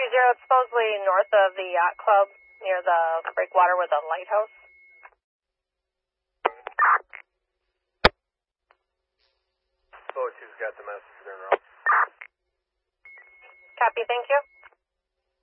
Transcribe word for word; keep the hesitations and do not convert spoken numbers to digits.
three zero, it's supposedly north of the yacht club near the breakwater with a lighthouse. Oh, she's got the message in her. Copy, thank you.